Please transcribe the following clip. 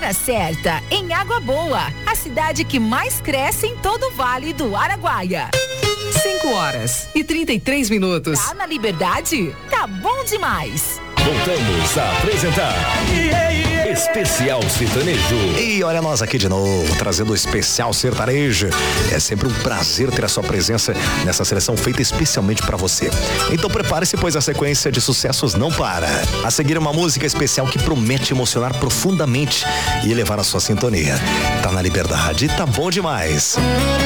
hora certa, em Água Boa, a cidade que mais cresce em todo o Vale do Araguaia. 5h33. Tá na Liberdade? Tá bom demais. Voltamos a apresentar Especial Sertanejo. E olha nós aqui de novo, trazendo o Especial Sertanejo. É sempre um prazer ter a sua presença nessa seleção feita especialmente pra você. Então prepare-se, pois a sequência de sucessos não para. A seguir uma música especial que promete emocionar profundamente e elevar a sua sintonia. Tá na Liberdade, tá bom demais.